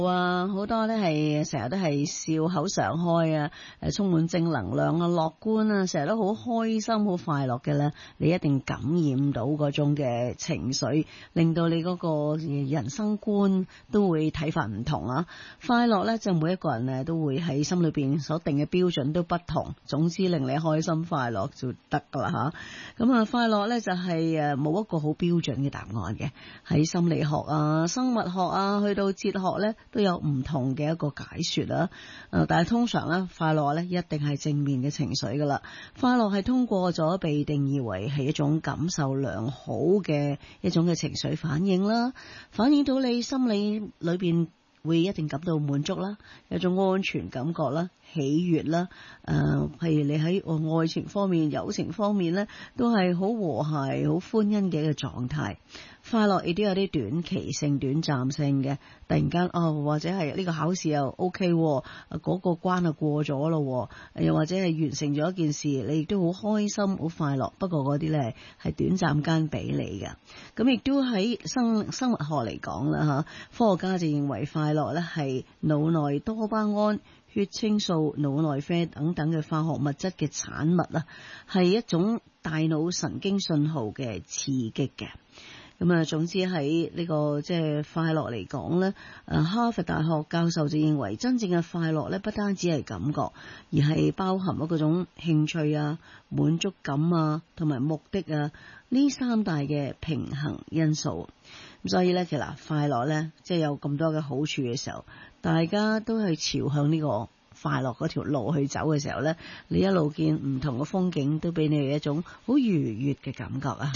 啊，好多咧係成日都係笑口常開啊，充滿正能量啊，樂觀啊，成日都好開心、好快樂嘅咧，你一定感染到嗰種嘅情緒，令到你嗰個人生觀都會睇法唔同啊！快樂咧就每一個人都會喺心裏邊所定嘅標準都不同，總之令你開心快樂就得噶啦吓。咁啊，快樂咧就係冇一個好標準嘅答案嘅，喺心理學啊、生物學啊，去到哲學咧，都有唔同嘅一個解說啦。但係通常咧，快樂咧一定係正面嘅情緒噶啦。快樂係通過咗被定義為係一種感受良好嘅一種嘅情緒反應啦，反映到你心理裏邊會一定感到滿足啦，有種安全感覺啦、喜悅啦。譬如你喺愛情方面、友情方面咧，都係好和諧、好歡欣嘅一個狀態。快樂亦都有啲短期性、短暫性嘅，突然間或者係呢個考試又 OK，嗰個關就過咗咯，又或者係完成咗一件事，你亦都好開心、好快樂。不過嗰啲咧係短暫間俾你嘅。咁亦都喺生物學嚟講啦吓，科學家就認為快樂咧係腦內多巴胺、血清素、腦內啡等等嘅化學物質嘅產物啦，係一種大腦神經信號嘅刺激嘅。咁啊，總之喺呢個即係快樂嚟講咧，哈佛大學教授就認為真正嘅快樂咧，不單止係感覺，而係包含咗嗰種興趣啊、滿足感啊，同埋目的啊，呢三大嘅平衡因素。咁所以咧，其實快樂咧，即係有咁多嘅好處嘅時候，大家都係朝向呢個快樂嗰條路去走嘅時候咧，你一路見唔同嘅風景，都俾你一種好愉悅嘅感覺啊！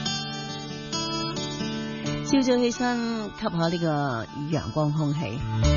朝早起身吸下呢個陽光空氣。